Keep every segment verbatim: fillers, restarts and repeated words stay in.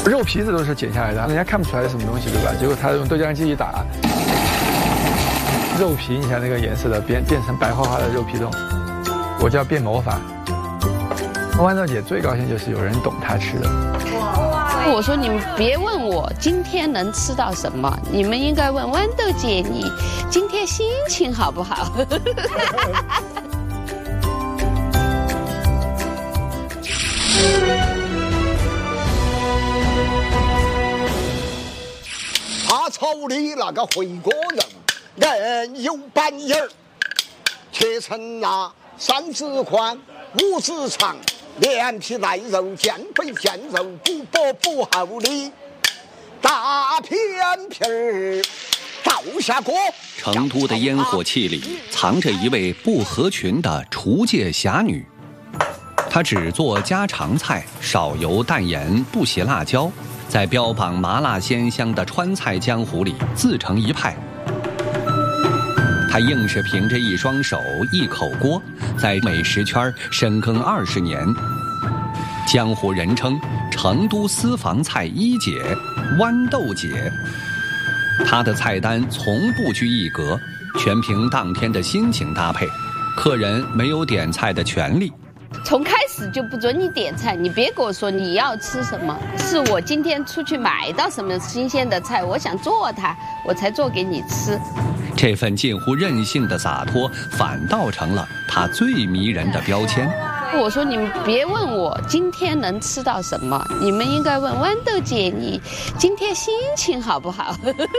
肉皮子都是剪下来的，人家看不出来是什么东西，对吧？结果他用豆浆机一打，肉皮你看那个颜色的变变成白花花的肉皮冻，我叫变魔法。豌豆姐最高兴就是有人懂她吃的。 我说你们别问我今天能吃到什么，你们应该问豌豆姐，你今天心情好不好？ 他朝里那个回锅肉，人有半眼儿，切成那三指宽，五指长。连皮带肉，肩背片肉，骨薄不厚里，大片皮儿倒下锅。 成都的烟火气里藏着一位不合群的厨界侠女，她只做家常菜，少油淡盐，不洗辣椒，在标榜麻辣鲜香的川菜江湖里自成一派。她硬是凭着一双手一口锅，在美食圈深耕二十年，江湖人称成都私房菜一姐豌豆姐。她的菜单从不拘一格，全凭当天的心情搭配，客人没有点菜的权利。 从开始就不准你点菜，你别跟我说你要吃什么，是我今天出去买到什么新鲜的菜，我想做它，我才做给你吃。 这份近乎任性的洒脱，反倒成了他最迷人的标签。 我说你们别问我今天能吃到什么，你们应该问豌豆姐，你今天心情好不好？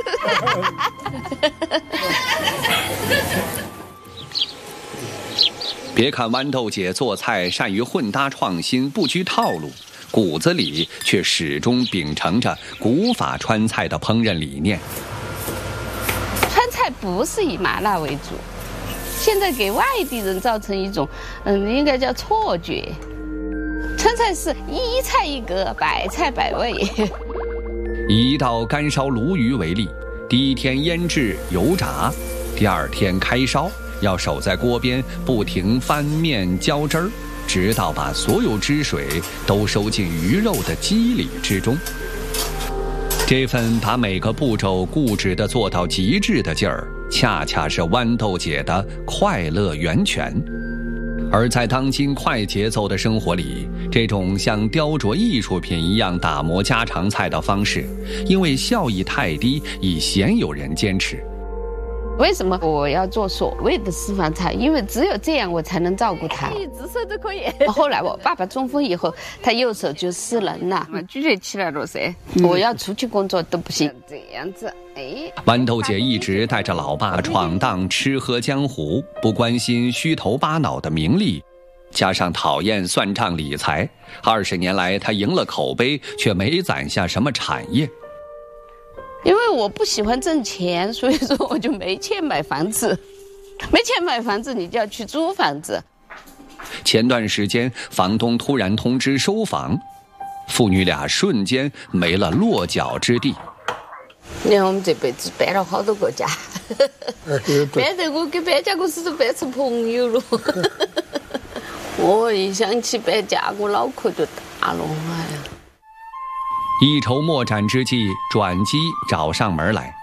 别看豌豆姐做菜善于混搭创新，不拘套路，骨子里却始终秉承着古法川菜的烹饪理念。 川菜不是以麻辣为主，现在给外地人造成一种，嗯，应该叫错觉。川菜是一菜一格，百菜百味。 以一道干烧鲈鱼为例，第一天腌制油炸，第二天开烧，要守在锅边不停翻面浇汁儿，直到把所有汁水都收进鱼肉的肌理之中。这份把每个步骤固执地做到极致的劲儿，恰恰是豌豆姐的快乐源泉。而在当今快节奏的生活里，这种像雕琢艺术品一样打磨家常菜的方式，因为效益太低，已鲜有人坚持。 为什么我要做所谓的私房菜？因为只有这样我才能照顾他。一只手都可以。后来我爸爸中风以后，他右手就失能了，咀嚼起来了噻。嗯、我要出去工作都不行。这样子，哎。 豌豆姐一直带着老爸闯荡吃喝江湖，不关心虚头巴脑的名利，加上讨厌算账理财，二十年来她赢了口碑，却没攒下什么产业。 因为我不喜欢挣钱，所以说我就没钱买房子，没钱买房子你就要去租房子。 前段时间房东突然通知收房，父女俩瞬间没了落脚之地。 你看我们这辈子搬了好多个家，搬得我跟搬家公司都搬成朋友了。我一想起搬家我脑壳就大了，哎呀。 一筹莫展之际，转机找上门来。